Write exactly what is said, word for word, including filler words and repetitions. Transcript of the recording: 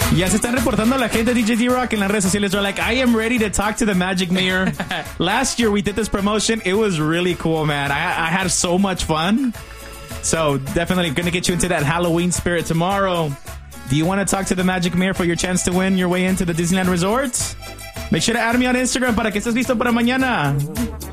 Ya se están reportando la gente D J D-Rock en las redes sociales. They're like, I am ready to talk to the Magic Mirror. Last year we did this promotion. It was really cool, man. I, I had so much fun. So definitely going to get you into that Halloween spirit tomorrow. Do you want to talk to the Magic Mirror for your chance to win your way into the Disneyland Resort? Make sure to add me on Instagram para que estés listo para mañana.